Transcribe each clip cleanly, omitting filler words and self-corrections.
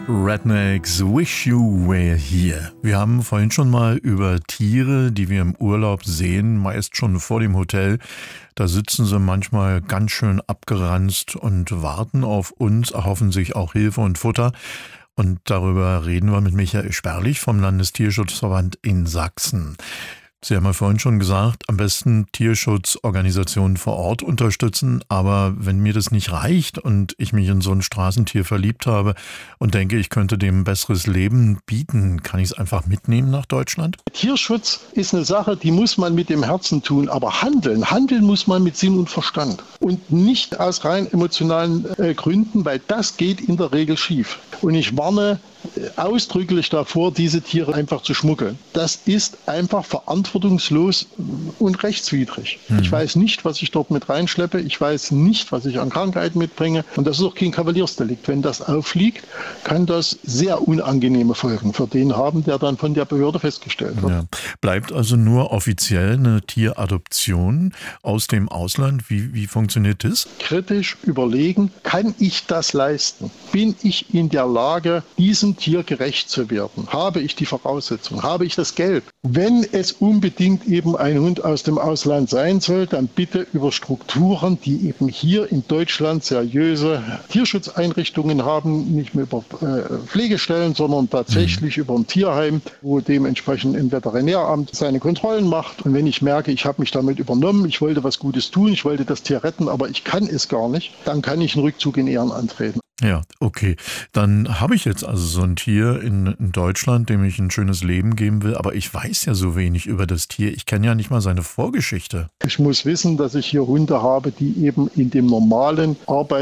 Rednecks Wish You Were Here. Wir haben vorhin schon mal über Tiere, die wir im Urlaub sehen, meist schon vor dem Hotel. Da sitzen sie manchmal ganz schön abgeranzt und warten auf uns, erhoffen sich auch Hilfe und Futter. Und darüber reden wir mit Michael Sperlich vom Landestierschutzverband in Sachsen. Sie haben ja vorhin schon gesagt, am besten Tierschutzorganisationen vor Ort unterstützen. Aber wenn mir das nicht reicht und ich mich in so ein Straßentier verliebt habe und denke, ich könnte dem ein besseres Leben bieten, kann ich es einfach mitnehmen nach Deutschland? Tierschutz ist eine Sache, die muss man mit dem Herzen tun. Aber handeln muss man mit Sinn und Verstand. Und nicht aus rein emotionalen Gründen, weil das geht in der Regel schief. Und ich warne ausdrücklich davor, diese Tiere einfach zu schmuggeln. Das ist einfach verantwortungslos und rechtswidrig. Ich weiß nicht, was ich dort mit reinschleppe. Ich weiß nicht, was ich an Krankheiten mitbringe. Und das ist auch kein Kavaliersdelikt. Wenn das aufliegt, kann das sehr unangenehme Folgen für den haben, der dann von der Behörde festgestellt wird. Ja. Bleibt also nur offiziell eine Tieradoption aus dem Ausland? Wie funktioniert das? Kritisch überlegen, kann ich das leisten? Bin ich in der Lage, diesem Tier gerecht zu werden? Habe ich die Voraussetzungen? Habe ich das Geld? Wenn es unbedingt eben ein Hund aus dem Ausland sein soll, dann bitte über Strukturen, die eben hier in Deutschland seriöse Tierschutzeinrichtungen haben, nicht mehr über Pflegestellen, sondern tatsächlich über ein Tierheim, wo dementsprechend ein Veterinäramt seine Kontrollen macht. Und wenn ich merke, ich habe mich damit übernommen, ich wollte was Gutes tun, ich wollte das Tier retten, aber ich kann es gar nicht, dann kann ich einen Rückzug in Ehren antreten. Ja, okay. Dann habe ich jetzt also so ein Tier in Deutschland, dem ich ein schönes Leben geben will, aber ich weiß ja so wenig über das Tier. Ich kenne ja nicht mal seine Vorgeschichte. Ich muss wissen, dass ich hier Hunde habe, die eben in dem normalen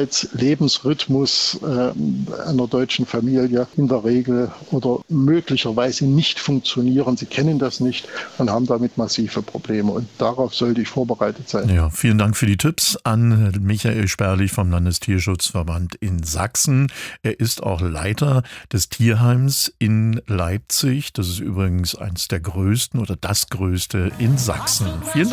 Arbeitslebensrhythmus einer deutschen Familie in der Regel oder möglicherweise nicht funktionieren. Sie kennen das nicht und haben damit massive Probleme. Und darauf sollte ich vorbereitet sein. Ja, vielen Dank für die Tipps an Michael Sperlich vom Landestierschutzverband in Sachsen. Er ist auch Leiter des Tierheims in Leipzig. Das ist übrigens eines der größten oder das größte in Sachsen. Vielen Dank.